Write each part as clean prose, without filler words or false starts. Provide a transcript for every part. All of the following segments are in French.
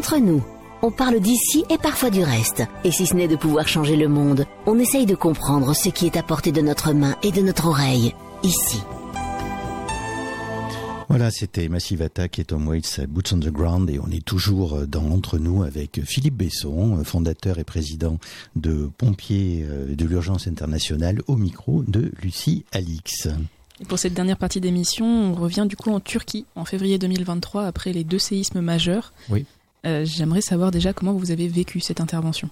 Entre nous, on parle d'ici et parfois du reste. Et si ce n'est de pouvoir changer le monde, on essaye de comprendre ce qui est à portée de notre main et de notre oreille, ici. Voilà, c'était Massive Attack et Tom Waits, Boots on the Ground, et on est toujours dans Entre nous avec Philippe Besson, fondateur et président de Pompiers de l'Urgence Internationale, au micro de Lucie Alix. Et pour cette dernière partie d'émission, on revient du coup en Turquie en février 2023 après les 2 séismes majeurs. Oui. J'aimerais savoir déjà comment vous avez vécu cette intervention.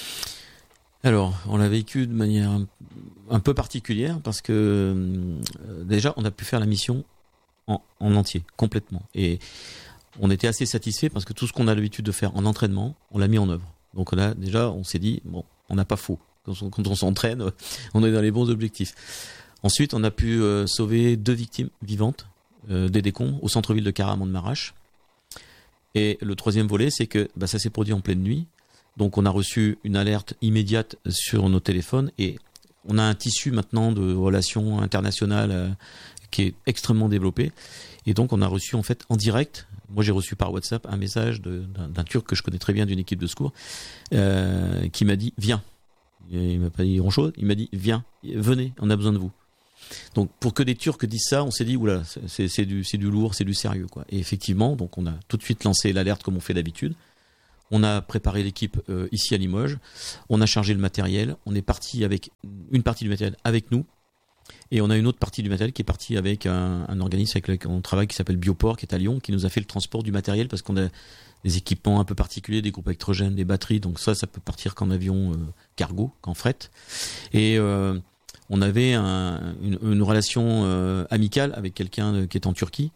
Alors, on l'a vécu de manière un peu particulière parce que déjà, on a pu faire la mission en entier, complètement. Et on était assez satisfait parce que tout ce qu'on a l'habitude de faire en entraînement, on l'a mis en œuvre. Donc on s'est dit, bon, on n'a pas faux. Quand on s'entraîne, on est dans les bons objectifs. Ensuite, on a pu sauver 2 victimes vivantes des décombres au centre-ville de Kahramanmaraş. Et le troisième volet, c'est que ça s'est produit en pleine nuit. Donc on a reçu une alerte immédiate sur nos téléphones et on a un tissu maintenant de relations internationales qui est extrêmement développé. Et donc on a reçu en fait en direct, moi j'ai reçu par WhatsApp un message d'un Turc que je connais très bien d'une équipe de secours qui m'a dit viens. Il m'a pas dit grand chose, il m'a dit viens, venez, on a besoin de vous. Donc pour que des Turcs disent ça, on s'est dit oula, c'est du lourd, c'est du sérieux quoi. Et effectivement, donc on a tout de suite lancé l'alerte comme on fait d'habitude. On a préparé l'équipe ici à Limoges, on a chargé le matériel, on est parti avec une partie du matériel avec nous et on a une autre partie du matériel qui est partie avec un organisme avec lequel on travaille qui s'appelle Bioport, qui est à Lyon, qui nous a fait le transport du matériel parce qu'on a des équipements un peu particuliers, des groupes électrogènes, des batteries, donc ça peut partir qu'en avion cargo, qu'en fret. Et on avait une relation amicale avec quelqu'un qui est en Turquie,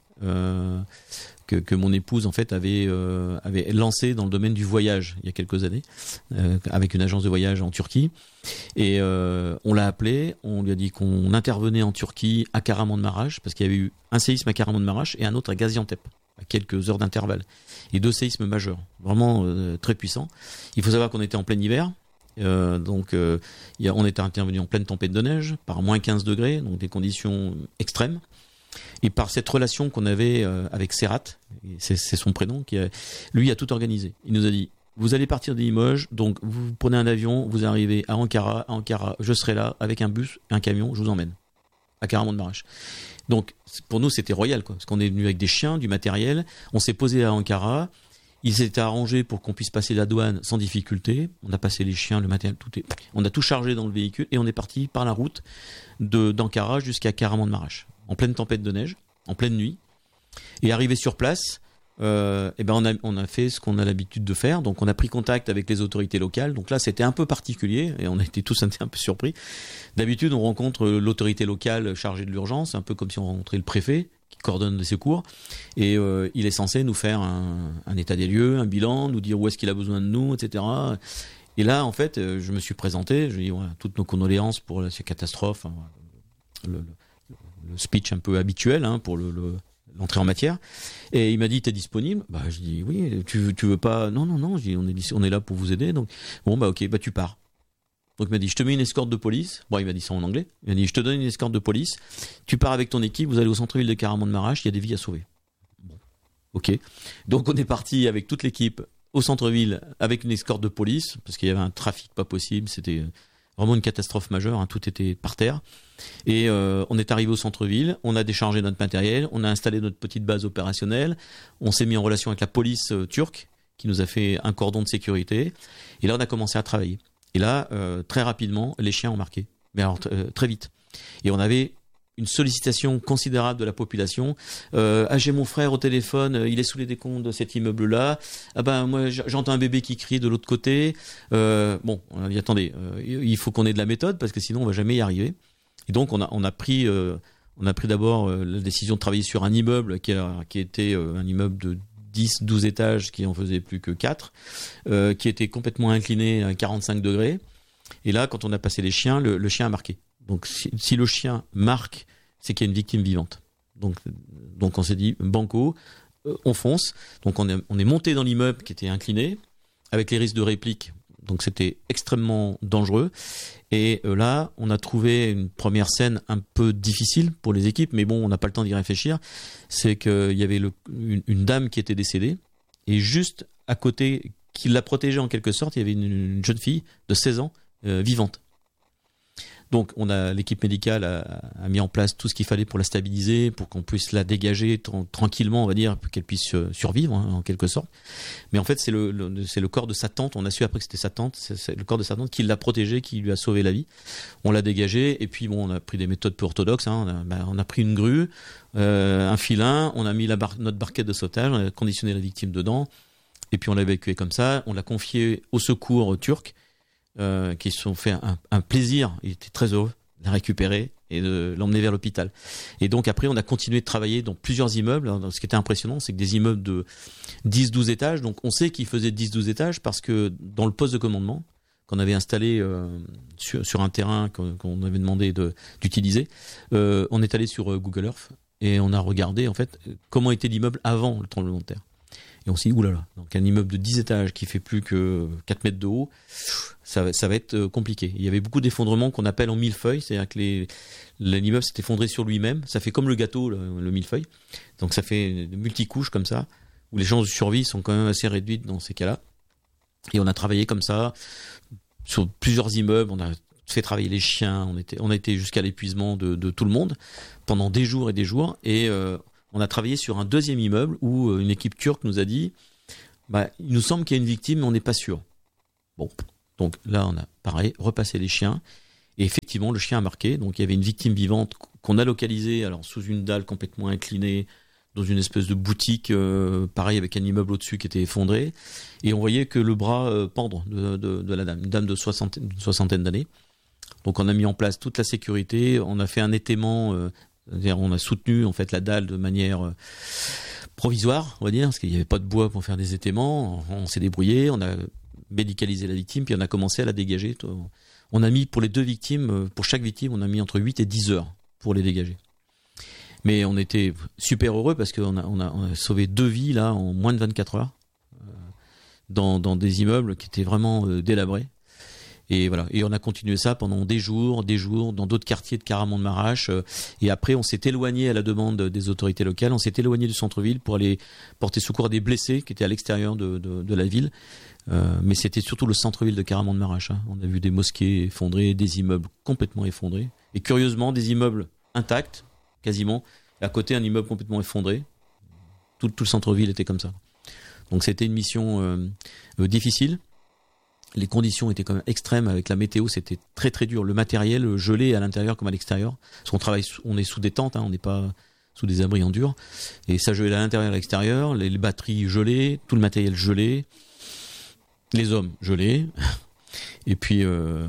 que mon épouse en fait avait lancé dans le domaine du voyage il y a quelques années, avec une agence de voyage en Turquie. Et on l'a appelé, on lui a dit qu'on intervenait en Turquie à Kahramanmaraş, parce qu'il y avait eu un séisme à Kahramanmaraş et un autre à Gaziantep, à quelques heures d'intervalle. Et 2 séismes majeurs, vraiment très puissants. Il faut savoir qu'on était en plein hiver. On était intervenu en pleine tempête de neige, par moins 15 degrés, donc des conditions extrêmes. Et par cette relation qu'on avait avec Serhat, c'est son prénom, lui a tout organisé. Il nous a dit, vous allez partir de Limoges, donc vous prenez un avion, vous arrivez à Ankara, je serai là avec un bus, un camion, je vous emmène à Kahramanmaraş. Donc pour nous c'était royal quoi, parce qu'on est venu avec des chiens, du matériel, on s'est posé à Ankara. Il s'était arrangé pour qu'on puisse passer la douane sans difficulté. On a passé les chiens, le matériel, on a tout chargé dans le véhicule et on est parti par la route d'Ankara jusqu'à Kahramanmaraş, en pleine tempête de neige, en pleine nuit. Et arrivé sur place, on a fait ce qu'on a l'habitude de faire. Donc on a pris contact avec les autorités locales. Donc là, c'était un peu particulier et on a été tous un peu surpris. D'habitude, on rencontre l'autorité locale chargée de l'urgence, un peu comme si on rencontrait le préfet qui coordonne les secours, et il est censé nous faire un état des lieux, un bilan, nous dire où est-ce qu'il a besoin de nous, etc. Et là, en fait, je me suis présenté, je lui ai dit toutes nos condoléances pour cette catastrophe, le speech un peu habituel pour l'entrée en matière. Et il m'a dit, t'es disponible? Je dis oui. Tu veux pas? Non. Je dis, on est là pour vous aider. Donc bon, ok, tu pars. Donc il m'a dit, je te mets une escorte de police. Bon, il m'a dit ça en anglais. Il m'a dit, je te donne une escorte de police. Tu pars avec ton équipe, vous allez au centre-ville de Kahramanmaraş, il y a des vies à sauver. Bon, ok. Donc on est parti avec toute l'équipe au centre-ville avec une escorte de police, parce qu'il y avait un trafic pas possible. C'était vraiment une catastrophe majeure, tout était par terre. Et on est arrivé au centre-ville, on a déchargé notre matériel, on a installé notre petite base opérationnelle, on s'est mis en relation avec la police turque, qui nous a fait un cordon de sécurité. Et là, on a commencé à travailler. Et là, très rapidement, les chiens ont marqué. Mais alors, très vite. Et on avait une sollicitation considérable de la population. J'ai mon frère au téléphone, il est sous les décombres de cet immeuble-là. Moi, j'entends un bébé qui crie de l'autre côté. On a dit, attendez, il faut qu'on ait de la méthode, parce que sinon, on va jamais y arriver. Et donc, on a pris d'abord la décision de travailler sur un immeuble qui était un immeuble de 10-12 étages qui en faisait plus que 4, qui était complètement incliné à 45 degrés. Et là, quand on a passé les chiens, le chien a marqué. Donc si le chien marque, c'est qu'il y a une victime vivante. Donc on s'est dit, banco, on fonce. Donc on est monté dans l'immeuble qui était incliné, avec les risques de réplique. Donc c'était extrêmement dangereux. Et là, on a trouvé une première scène un peu difficile pour les équipes, mais bon, on n'a pas le temps d'y réfléchir. C'est qu'il y avait une dame qui était décédée, et juste à côté, qui l'a protégé en quelque sorte. Il y avait une jeune fille de 16 ans vivante. Donc l'équipe médicale a mis en place tout ce qu'il fallait pour la stabiliser, pour qu'on puisse la dégager tranquillement, on va dire, pour qu'elle puisse survivre, en quelque sorte. Mais en fait, c'est le corps de sa tante. On a su après que c'était sa tante. C'est le corps de sa tante qui l'a protégée, qui lui a sauvé la vie. On l'a dégagée et puis on a pris des méthodes peu orthodoxes. On a pris une grue, un filin, on a mis notre barquette de sauvetage, on a conditionné la victime dedans et puis on l'a évacuée comme ça. On l'a confiée au secours turc. Qui se sont fait un plaisir, il était très heureux de la récupérer et de l'emmener vers l'hôpital. Et donc après on a continué de travailler dans plusieurs immeubles. Alors, ce qui était impressionnant, c'est que des immeubles de 10-12 étages, donc on sait qu'ils faisaient 10-12 étages parce que dans le poste de commandement qu'on avait installé sur un terrain qu'on avait demandé d'utiliser, on est allé sur Google Earth et on a regardé en fait comment était l'immeuble avant le tremblement de terre. Et on s'est dit, oulala, donc un immeuble de 10 étages qui fait plus que 4 mètres de haut, ça va être compliqué. Il y avait beaucoup d'effondrements qu'on appelle en millefeuille, c'est-à-dire que l'immeuble s'est effondré sur lui-même. Ça fait comme le gâteau, le millefeuille. Donc ça fait de multicouches comme ça, où les chances de survie sont quand même assez réduites dans ces cas-là. Et on a travaillé comme ça sur plusieurs immeubles. On a fait travailler les chiens. On a été jusqu'à l'épuisement de tout le monde pendant des jours et des jours. Et on a travaillé sur un deuxième immeuble où une équipe turque nous a dit il nous semble qu'il y a une victime, mais on n'est pas sûr. Bon, donc là, on a pareil, repassé les chiens. Et effectivement, le chien a marqué. Donc il y avait une victime vivante qu'on a localisée sous une dalle complètement inclinée, dans une espèce de boutique, pareil, avec un immeuble au-dessus qui était effondré. Et on voyait que le bras pendre de la dame, une dame d'une soixantaine d'années. Donc on a mis en place toute la sécurité. On a fait un étaiement. C'est-à-dire on a soutenu en fait la dalle de manière provisoire, on va dire, parce qu'il n'y avait pas de bois pour faire des étaiements. On s'est débrouillé, on a médicalisé la victime, puis on a commencé à la dégager. On a mis pour les deux victimes, pour chaque victime, on a mis entre 8 et 10 heures pour les dégager. Mais on était super heureux parce qu'on a sauvé 2 vies là en moins de 24 heures dans des immeubles qui étaient vraiment délabrés. Et voilà. Et on a continué ça pendant des jours, dans d'autres quartiers de Kahramanmaraş. Et après, on s'est éloigné à la demande des autorités locales. On s'est éloigné du centre-ville pour aller porter secours à des blessés qui étaient à l'extérieur de la ville. Mais c'était surtout le centre-ville de Kahramanmaraş. On a vu des mosquées effondrées, des immeubles complètement effondrés. Et curieusement, des immeubles intacts, quasiment. Et à côté, un immeuble complètement effondré. Tout le centre-ville était comme ça. Donc c'était une mission difficile. Les conditions étaient quand même extrêmes avec la météo, c'était très très dur. Le matériel gelé à l'intérieur comme à l'extérieur. Parce on est sous des tentes, on n'est pas sous des abris en dur. Et ça gelait à l'intérieur et à l'extérieur, les batteries gelées, tout le matériel gelé, les hommes gelés. Et puis,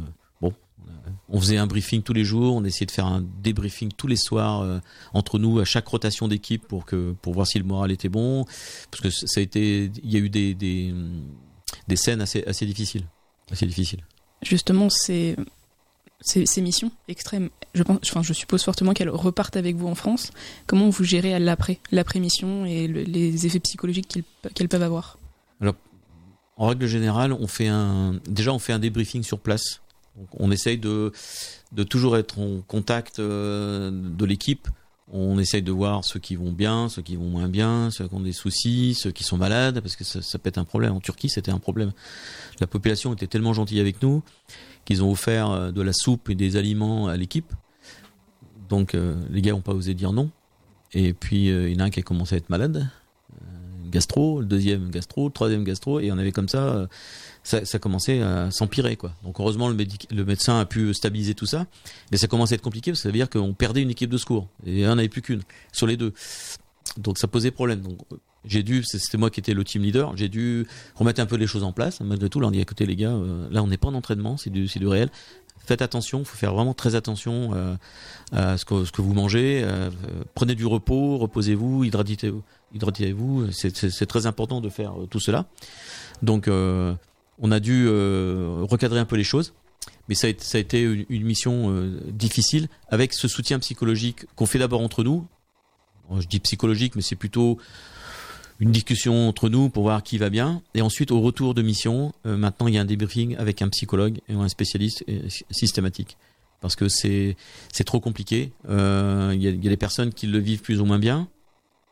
on faisait un briefing tous les jours, on essayait de faire un débriefing tous les soirs entre nous à chaque rotation d'équipe pour voir si le moral était bon. Parce que il y a eu des scènes assez difficiles. Justement, ces missions extrêmes, je suppose fortement qu'elles repartent avec vous en France. Comment vous gérez à l'après-mission et les effets psychologiques qu'elles peuvent avoir? Alors, en règle générale, on fait un débriefing sur place. Donc, on essaye de toujours être en contact de l'équipe. On essaye de voir ceux qui vont bien, ceux qui vont moins bien, ceux qui ont des soucis, ceux qui sont malades, parce que ça peut être un problème. En Turquie, c'était un problème. La population était tellement gentille avec nous qu'ils ont offert de la soupe et des aliments à l'équipe. Donc les gars n'ont pas osé dire non. Et puis il y en a un qui a commencé à être malade, gastro, le deuxième gastro, le troisième gastro, et on avait comme ça... Ça commençait à s'empirer, quoi. Donc heureusement le médecin a pu stabiliser tout ça, mais ça commençait à être compliqué parce que ça veut dire qu'on perdait une équipe de secours et un n'avait plus qu'une sur les deux. Donc ça posait problème. Donc c'était moi qui étais le team leader, j'ai dû remettre un peu les choses en place. Malgré tout, là on dit écoutez les gars, là on n'est pas en entraînement, c'est du réel. Faites attention, faut faire vraiment très attention à ce que vous mangez. Prenez du repos, reposez-vous, hydratez-vous. C'est très important de faire tout cela. Donc on a dû recadrer un peu les choses, mais ça a été une mission difficile, avec ce soutien psychologique qu'on fait d'abord entre nous. Je dis psychologique, mais c'est plutôt une discussion entre nous pour voir qui va bien. Et ensuite, au retour de mission, maintenant il y a un débriefing avec un psychologue et un spécialiste systématique. Parce que c'est trop compliqué. Il y a des personnes qui le vivent plus ou moins bien,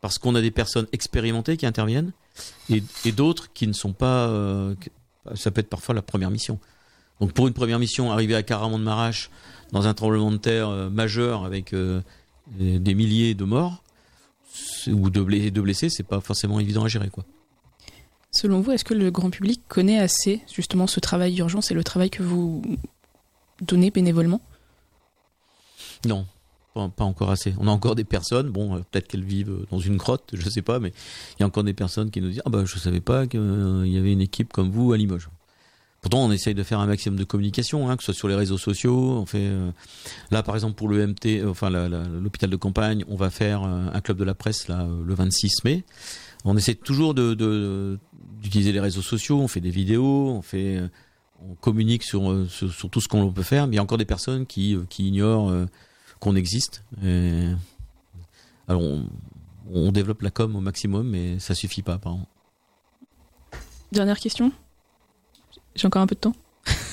parce qu'on a des personnes expérimentées qui interviennent et d'autres qui ne sont pas... ça peut être parfois la première mission. Donc pour une première mission, arriver à Caraman-de-Marache dans un tremblement de terre majeur avec des milliers de morts ou de blessés, c'est pas forcément évident à gérer, quoi. Selon vous, est-ce que le grand public connaît assez justement ce travail d'urgence et le travail que vous donnez bénévolement ? Non, pas encore assez. On a encore des personnes, bon, peut-être qu'elles vivent dans une grotte, je sais pas, mais il y a encore des personnes qui nous disent « Ah bah je savais pas qu'il y avait une équipe comme vous à Limoges ». Pourtant, on essaye de faire un maximum de communication, que ce soit sur les réseaux sociaux. On fait là, par exemple, pour le MT, l'hôpital de campagne, on va faire un club de la presse là le 26 mai. On essaie toujours d'utiliser les réseaux sociaux. On fait des vidéos, on communique sur tout ce qu'on peut faire. Mais il y a encore des personnes qui ignorent qu'on existe. Alors, on développe la com au maximum, mais ça suffit pas, apparemment. Dernière question. J'ai encore un peu de temps.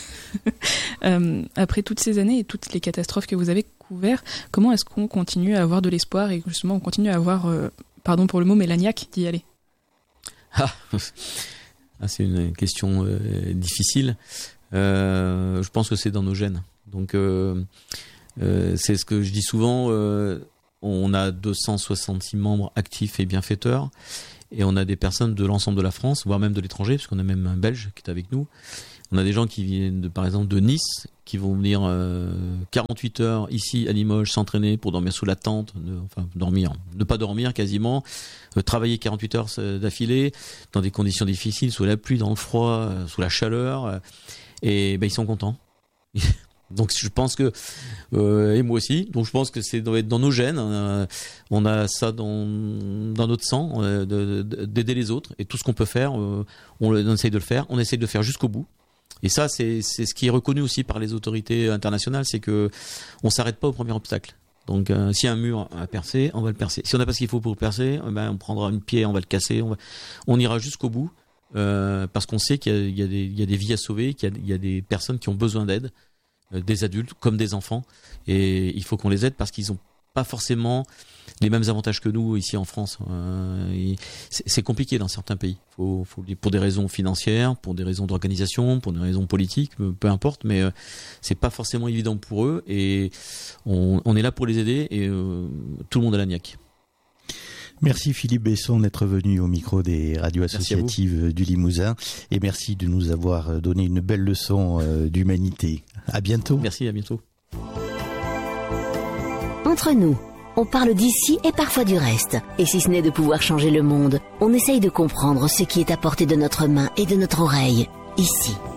Après toutes ces années et toutes les catastrophes que vous avez couvertes, comment est-ce qu'on continue à avoir de l'espoir et justement on continue à avoir, pardon pour le mot, mais la niaque d'y aller ? C'est une question difficile. Je pense que c'est dans nos gènes. Donc c'est ce que je dis souvent. On a 266 membres actifs et bienfaiteurs. Et on a des personnes de l'ensemble de la France, voire même de l'étranger, parce qu'on a même un Belge qui est avec nous. On a des gens qui viennent, par exemple, de Nice, qui vont venir 48 heures ici à Limoges, s'entraîner pour dormir sous la tente, ne pas dormir quasiment, travailler 48 heures d'affilée, dans des conditions difficiles, sous la pluie, dans le froid, sous la chaleur, et ils sont contents. Donc je pense que et moi aussi, donc je pense que c'est doit être dans nos gènes. On a ça dans notre sang, d'aider les autres, et tout ce qu'on peut faire, on essaye de le faire. On essaye de le faire jusqu'au bout. Et ça, c'est ce qui est reconnu aussi par les autorités internationales, c'est que on s'arrête pas au premier obstacle. Donc s'il y a un mur à percer, on va le percer. Si on n'a pas ce qu'il faut pour le percer, on prendra une pierre, on va le casser, on ira jusqu'au bout, parce qu'on sait qu'il y a des vies à sauver, qu'il y a des personnes qui ont besoin d'aide. Des adultes comme des enfants, et il faut qu'on les aide parce qu'ils n'ont pas forcément les mêmes avantages que nous ici en France. C'est compliqué dans certains pays, pour des raisons financières, pour des raisons d'organisation, pour des raisons politiques, peu importe, mais c'est pas forcément évident pour eux, et on est là pour les aider, et tout le monde a la niaque. Merci Philippe Besson d'être venu au micro des radios associatives du Limousin, et merci de nous avoir donné une belle leçon d'humanité. À bientôt. Merci, à bientôt. Entre nous, on parle d'ici et parfois du reste. Et si ce n'est de pouvoir changer le monde, on essaye de comprendre ce qui est à portée de notre main et de notre oreille, ici.